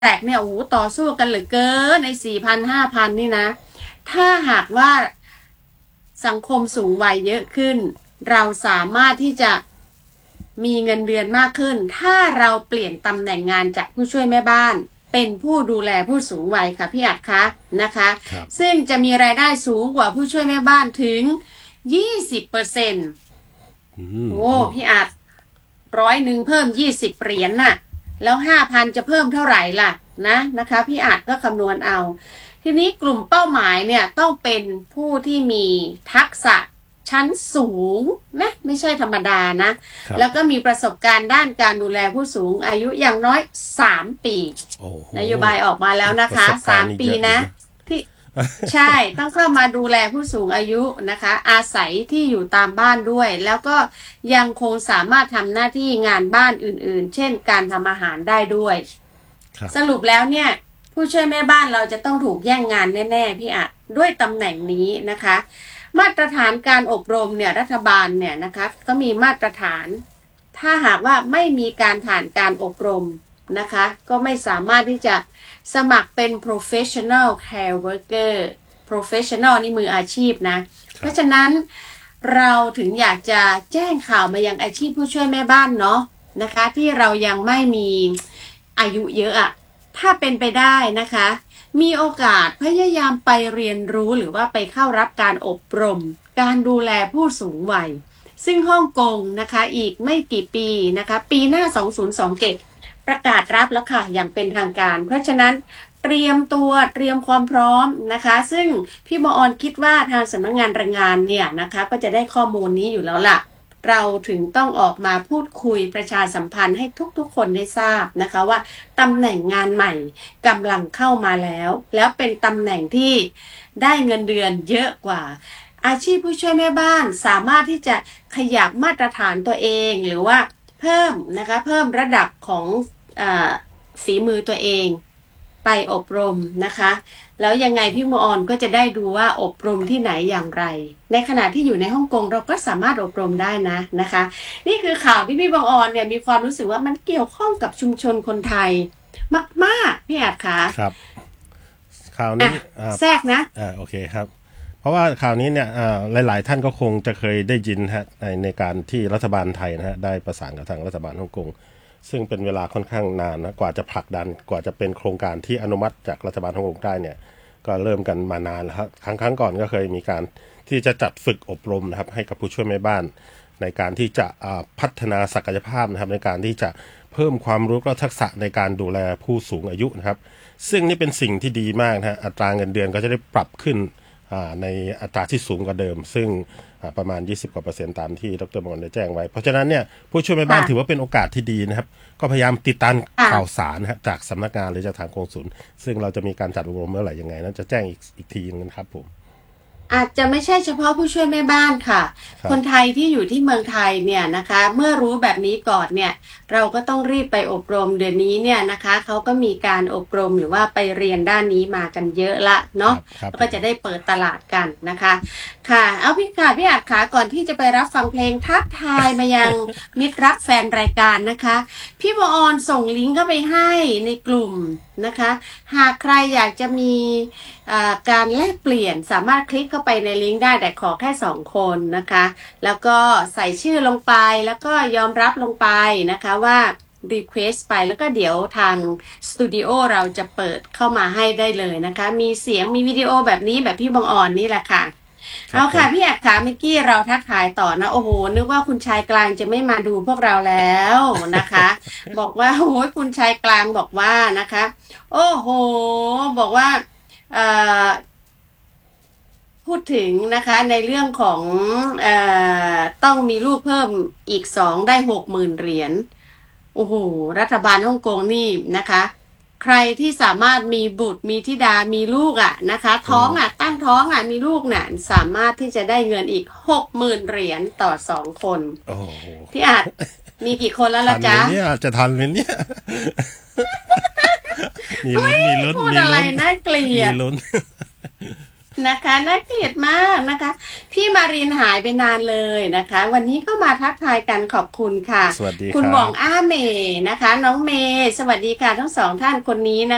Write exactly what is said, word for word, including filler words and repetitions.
แตกเนี่ยโอ้โหต่อสู้กันเหลือเกินในสี่พันห้าพันนี่นะถ้าหากว่าสังคมสูงวัยเยอะขึ้นเราสามารถที่จะมีเงินเดือนมากขึ้นถ้าเราเปลี่ยนตำแหน่งงานจากผู้ช่วยแม่บ้านเป็นผู้ดูแลผู้สูงวัยค่ะพี่อัดคะนะคะซึ่งจะมีรายได้สูงกว่าผู้ช่วยแม่บ้านถึง ยี่สิบเปอร์เซ็นต์ โอ้พี่อัดร้อยหนึ่งเพิ่มยี่สิบเหรียญน่ะแล้ว ห้าพัน จะเพิ่มเท่าไหร่ล่ะนะนะคะพี่อาจก็คำนวณเอาทีนี้กลุ่มเป้าหมายเนี่ยต้องเป็นผู้ที่มีทักษะชั้นสูงนะไม่ใช่ธรรมดานะแล้วก็มีประสบการณ์ด้านการดูแลผู้สูงอายุอย่างน้อยสามปีนโยบายออกมาแล้วนะคะสามปีนะที่ใช่ต้องเข้ามาดูแลผู้สูงอายุนะคะอาศัยที่อยู่ตามบ้านด้วยแล้วก็ยังคงสามารถทำหน้าที่งานบ้านอื่นๆเช่นการทำอาหารได้ด้วยสรุปแล้วเนี่ยผู้ช่วยแม่บ้านเราจะต้องถูกแย่งงานแน่ๆพี่อัดด้วยตำแหน่งนี้นะคะมาตรฐานการอบรมเนี่ยรัฐบาลเนี่ยนะคะก็มีมาตรฐานถ้าหากว่าไม่มีการผ่านการอบรมนะคะก็ไม่สามารถที่จะสมัครเป็น professional care worker professional นี่มืออาชีพนะเพราะฉะนั้นเราถึงอยากจะแจ้งข่าวมายังอาชีพผู้ช่วยแม่บ้านเนาะนะคะที่เรายังไม่มีอายุเยอะอะถ้าเป็นไปได้นะคะมีโอกาสพยายามไปเรียนรู้หรือว่าไปเข้ารับการอบรมการดูแลผู้สูงวัยซึ่งฮ่องกงนะคะอีกไม่กี่ปีนะคะปีหน้าสองพันยี่สิบเจ็ดประกาศรับแล้วค่ะอย่างเป็นทางการเพราะฉะนั้นเตรียมตัวเตรียมความพร้อมนะคะซึ่งพี่บออนคิดว่าทางสำนักงานแรงงานเนี่ยนะคะก็จะได้ข้อมูลนี้อยู่แล้วล่ะเราถึงต้องออกมาพูดคุยประชาสัมพันธ์ให้ทุกๆคนได้ทราบนะคะว่าตำแหน่งงานใหม่กำลังเข้ามาแล้วแล้วเป็นตำแหน่งที่ได้เงินเดือนเยอะกว่าอาชีพผู้ช่วยแม่บ้านสามารถที่จะขยับมาตรฐานตัวเองหรือว่าเพิ่มนะคะเพิ่มระดับของอ่าฝีมือตัวเองไปอบรมนะคะแล้วยังไงพี่มออนก็จะได้ดูว่าอบรมที่ไหนอย่างไรในขณะที่อยู่ในฮ่องกงเราก็สามารถอบรมได้นะนะคะนี่คือข่าวที่พี่มออนเนี่ยมีความรู้สึกว่ามันเกี่ยวข้องกับชุมชนคนไทยมากๆพี่อาจคะครับข่าวนี้แทรกนะอ่าโอเคครับเพราะว่าข่าวนี้เนี่ยหลายๆท่านก็คงจะเคยได้ยินฮะในในการที่รัฐบาลไทยนะฮะได้ประสานกับทางรัฐบาลฮ่องกงซึ่งเป็นเวลาค่อนข้างนานนะกว่าจะผลักดันกว่าจะเป็นโครงการที่อนุมัติจากรัฐบาลฮ่องกงได้เนี่ยก็เริ่มกันมานานแล้วครับครั้งครั้งก่อนก็เคยมีการที่จะจัดฝึกอบรมนะครับให้กับผู้ช่วยแม่บ้านในการที่จะพัฒนาศักยภาพนะครับในการที่จะเพิ่มความรู้และทักษะในการดูแลผู้สูงอายุนะครับซึ่งนี่เป็นสิ่งที่ดีมากนะฮะอัตราเงินเดือนก็จะได้ปรับขึ้นในอัตราที่สูงกว่าเดิมซึ่งประมาณยี่สิบกว่าเปอร์เซ็นต์ตามที่ดร.มนได้แจ้งไว้เพราะฉะนั้นเนี่ยผู้ช่วยแม่บ้านถือว่าเป็นโอกาสที่ดีนะครับก็พยายามติดตามข่าวสารนะจากสำนักงานหรือจากทางกงสุลซึ่งเราจะมีการจัดอบรมเมื่อไหร่ยังไงนั้นจะแจ้งอีกอีกทีนึงครับผมอาจจะไม่ใช่เฉพาะผู้ช่วยแม่บ้านค่ะคนไทยที่อยู่ที่เมืองไทยเนี่ยนะคะเมื่อรู้แบบนี้ก่อนเนี่ยเราก็ต้องรีบไปอบรมเดือนนี้เนี่ยนะคะเขาก็มีการอบรมหรือว่าไปเรียนด้านนี้มากันเยอะละเนาะก็จะได้เปิดตลาดกันนะคะค่ะเอาพี่ค่ะพี่อาจขาก่อนที่จะไปรับฟังเพลงทักทายมายังมิตรรักแฟนรายการนะคะพี่บออนส่งลิงก์เข้าไปให้ในกลุ่มนะคะหากใครอยากจะมีการแลกเปลี่ยนสามารถคลิกเข้าไปในลิงก์ได้แต่ขอแค่สองคนนะคะแล้วก็ใส่ชื่อลงไปแล้วก็ยอมรับลงไปนะคะว่า request ไปแล้วก็เดี๋ยวทางสตูดิโอเราจะเปิดเข้ามาให้ได้เลยนะคะมีเสียงมีวิดีโอแบบนี้แบบพี่บังอ่อนนี่แหละค่ะเอาค่ะพี่อัดขาเมื่อกี้เราทักทายต่อนะโอ้โหนึกว่าคุณชายกลางจะไม่มาดูพวกเราแล้วนะคะบอกว่าโอ้ยคุณชายกลางบอกว่านะคะโอ้โหบอกว่าเอ่อพูดถึงนะคะในเรื่องของเอ่อต้องมีลูกเพิ่มอีกสองได้หกหมื่นเหรียญโอ้โหรัฐบาลฮ่องกงนี่นะคะใครที่สามารถมีบุตรมีธิดามีลูกอ่ะนะคะท้องอ่ะตั้งท้องอ่ะมีลูกน่ะสามารถที่จะได้เงินอีกหกหมื่นเหรียญต่อสองคนโอ้พี่อาจมีกี่คนแล้วล่ะจ๊ะเนี่ยจะทันไหมเนี่ยมีลุ้นมีลุ้นพูดอะไรน่าเกลียดมีลุ้นนะคะน่าเกลียดมากนะคะพี่มารินหายไปนานเลยนะคะวันนี้ก็มาทักทายกันขอบคุณค่ะสวัสดีคุณหว่องอ้าเมย์นะคะน้องเมย์สวัสดีค่ะทั้งสองท่านคนนี้นะ